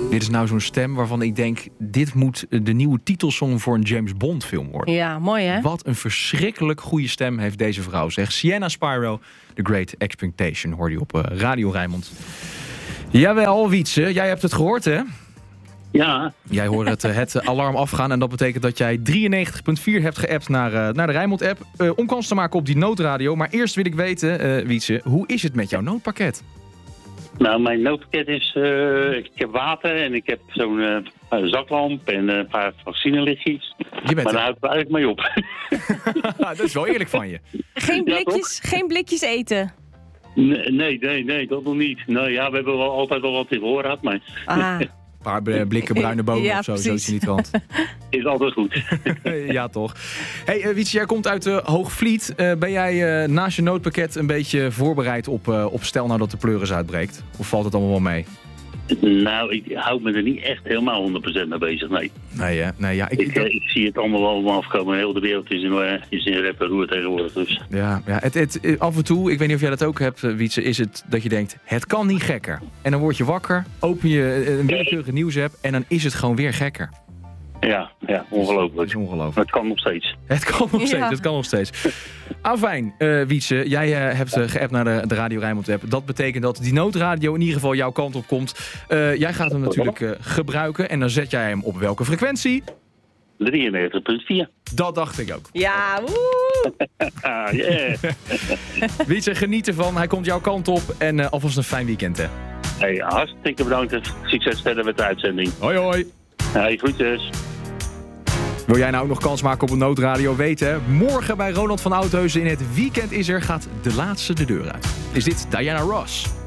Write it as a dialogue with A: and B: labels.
A: Dit is nou zo'n stem waarvan ik denk, dit moet de nieuwe titelsong voor een James Bond film worden.
B: Ja, mooi hè?
A: Wat een verschrikkelijk goede stem heeft deze vrouw, zegt Sienna Spyro. The Great Expectation hoorde je op Radio Rijnmond. Jawel, Wietse, jij hebt het gehoord hè?
C: Ja.
A: Jij hoort het alarm afgaan en dat betekent dat jij 93.4 hebt geappt naar de Rijnmond-app. Om kans te maken op die noodradio. Maar eerst wil ik weten, Wietse, hoe is het met jouw noodpakket?
C: Nou, mijn noodpakket is... ik heb water en ik heb zo'n zaklamp en een paar vaccinelichtjes. Maar daar houdt het eigenlijk mee op.
A: Dat is wel eerlijk van je.
B: Geen blikjes eten?
C: Nee, dat nog niet. Nou ja, we hebben wel altijd wel wat in voorraad, maar...
A: Een paar blikken bruine bonen
B: ja,
A: of zo, zoiets in die trant.
C: Is altijd goed.
A: Ja, toch. Hey, Wietse, jij komt uit Hoogvliet. Ben jij naast je noodpakket een beetje voorbereid op stel nou dat de pleuris uitbreekt? Of valt het allemaal wel mee?
C: Nou, ik hou me er niet echt helemaal 100% mee bezig, nee.
A: Nee, hè? Nee, ja,
C: ik zie het allemaal wel afkomen. Heel de wereld is in rep en roer tegenwoordig. Dus.
A: Ja, af en toe, ik weet niet of jij dat ook hebt, Wietse, is het dat je denkt, het kan niet gekker. En dan word je wakker, open je een willekeurige nieuwsapp en dan is het gewoon weer gekker.
C: Ja, ongelooflijk.
A: Dat is ongelooflijk.
C: Maar het kan nog steeds.
A: Het kan nog steeds. Fijn, Wietse, jij hebt geappt naar de Radio Rijnmond-app. Dat betekent dat die noodradio in ieder geval jouw kant op komt. Jij gaat hem natuurlijk gebruiken en dan zet jij hem op welke frequentie?
C: 93.4.
A: Dat dacht ik ook.
B: Ja, woe!
C: Yeah.
A: Wietse, geniet ervan. Hij komt jouw kant op en alvast een fijn weekend, hè.
C: Hey, hartstikke bedankt. Succes verder met de uitzending.
A: Hoi, hoi.
C: Hey, groetjes.
A: Wil jij nou ook nog kans maken op een noodradio? Weet hè, morgen bij Ronald van Oudheusen in het weekend gaat de laatste de deur uit. Is dit Diana Ross?